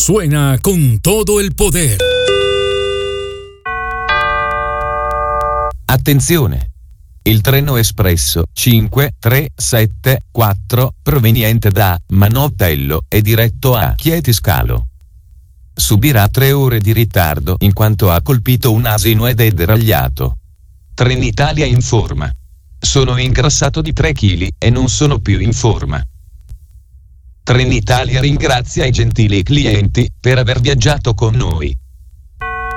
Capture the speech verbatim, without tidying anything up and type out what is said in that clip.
suena con todo el poder. Attenzione! Il treno espresso cinque tre sette quattro proveniente da Manottello e diretto a Chieti Scalo subirà tre ore di ritardo in quanto ha colpito un asino ed è deragliato. Trenitalia informa: sono ingrassato di tre chili e non sono più in forma. Trenitalia ringrazia i gentili clienti per aver viaggiato con noi.